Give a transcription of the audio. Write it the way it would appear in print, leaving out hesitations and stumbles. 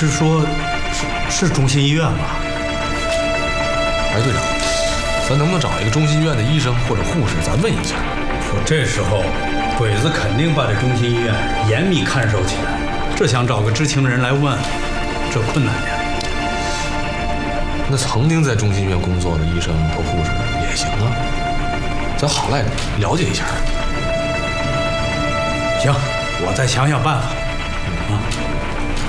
是说，是中心医院吧？ 哎，队长，咱能不能找一个中心医院的医生或者护士，咱问一下？ 说这时候，鬼子肯定把这中心医院严密看守起来，这想找个知情的人来问，这困难点。 那曾经在中心医院工作的医生或护士也行啊，咱好赖了解一下。 行，我再想想办法。啊。